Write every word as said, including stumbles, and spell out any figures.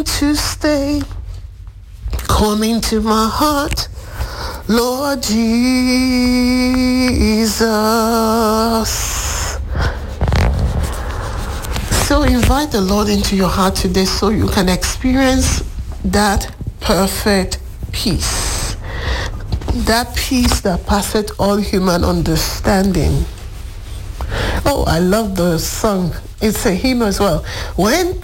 to stay. Come into my heart, Lord Jesus. So invite the Lord into your heart today so you can experience that perfect peace. That peace that passeth all human understanding. Oh, I love the song. It's a hymn as well. When